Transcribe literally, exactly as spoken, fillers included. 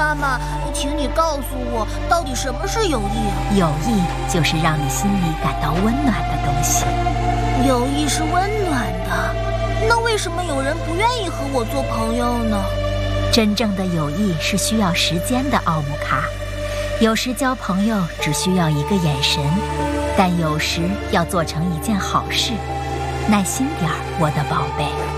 妈妈，请你告诉我，到底什么是友谊啊？ 友谊就是让你心里感到温暖的东西。 友谊是温暖的，那为什么有人不愿意和我做朋友呢？ 真正的友谊是需要时间的，奥姆卡。有时交朋友只需要一个眼神，但有时要做成一件好事。耐心点儿，我的宝贝。